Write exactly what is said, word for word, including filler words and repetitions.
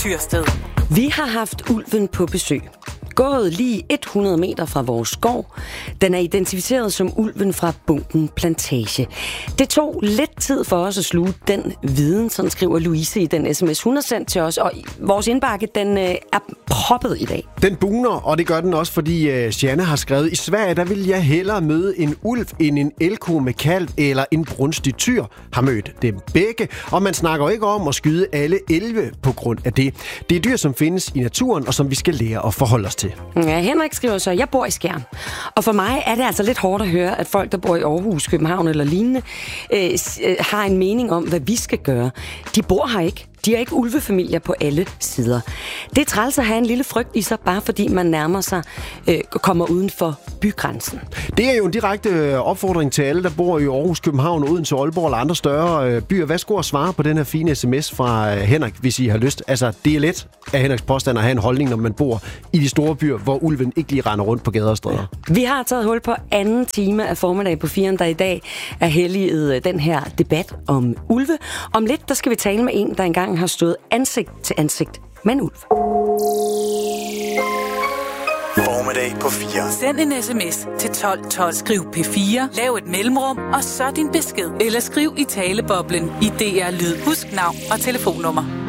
Tyrsted. Vi har haft ulven på besøg. Gået lige hundrede meter fra vores skov. Den er identificeret som ulven fra Bunken Plantage. Det tog lidt tid for os at sluge den viden, sådan skriver Louise i den sms, hun har sendt til os. Og vores indbakke, den øh, er proppet i dag. Den buner, og det gør den også, fordi øh, Janne har skrevet, i Sverige, der vil jeg hellere møde en ulv end en elko med kalv eller en brunstig tyr. Har mødt dem begge, og man snakker ikke om at skyde alle elve på grund af det. Det er dyr, som findes i naturen, og som vi skal lære at forholde os til. Ja, Henrik skriver så, jeg bor i Skjern. Og for mig er det altså lidt hårdt at høre, at folk, der bor i Aarhus, København eller lignende, øh, har en mening om, hvad vi skal gøre. De bor her ikke. De er ikke ulvefamilier på alle sider. Det er træls at have en lille frygt i sig, bare fordi man nærmer sig, øh, kommer uden for bygrænsen. Det er jo en direkte opfordring til alle, der bor i Aarhus, København, Odense, Aalborg eller andre større øh, byer. Hvad skulle jeg svare på den her fine sms fra øh, Henrik, hvis I har lyst? Altså, det er let af Henriks påstand at have en holdning, når man bor i de store byer, hvor ulven ikke lige render rundt på gader og stræder. Vi har taget hul på anden time af formiddag på firen, der i dag er helliget den her debat om ulve. Om lidt, der skal vi tale med en, der engang har stået ansigt til ansigt med en ulv. Formiddag på fire. Send en sms til tolv tolv. Skriv P fire, lav et mellemrum, og så din besked. Eller skriv i taleboblen i D R Lyd. Husk navn og telefonnummer.